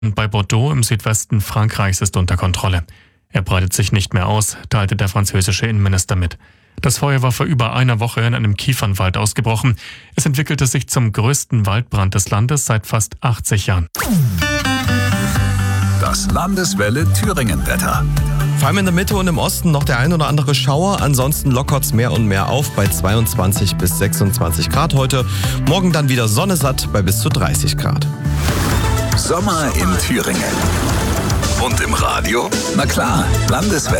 bei Bordeaux im Südwesten Frankreichs ist unter Kontrolle. Er breitet sich nicht mehr aus, teilte der französische Innenminister mit. Das Feuer war vor über einer Woche in einem Kiefernwald ausgebrochen. Es entwickelte sich zum größten Waldbrand des Landes seit fast 80 Jahren. Das Landeswelle Thüringen-Wetter. Vor allem in der Mitte und im Osten noch der ein oder andere Schauer. Ansonsten lockert's mehr und mehr auf bei 22 bis 26 Grad heute. Morgen dann wieder sonnesatt bei bis zu 30 Grad. Sommer in Thüringen. Und im Radio? Na klar, Landeswelle.